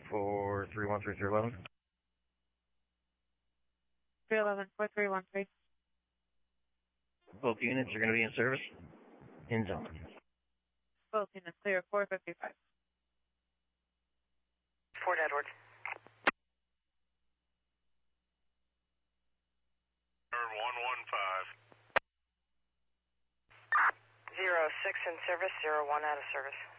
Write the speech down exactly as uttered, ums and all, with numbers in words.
four three one three three eleven. three eleven, four three one three. Both units are going to be in service. In zone. Both units clear, four fifty-five. Fort Edward. one one five. Zero six in service, zero one out of service.